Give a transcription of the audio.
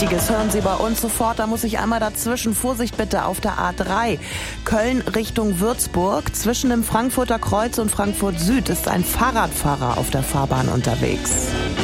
Wichtiges hören Sie bei uns sofort. Da muss ich einmal dazwischen. Vorsicht bitte auf der A3. Köln Richtung Würzburg. Zwischen dem Frankfurter Kreuz und Frankfurt Süd ist ein Fahrradfahrer auf der Fahrbahn unterwegs.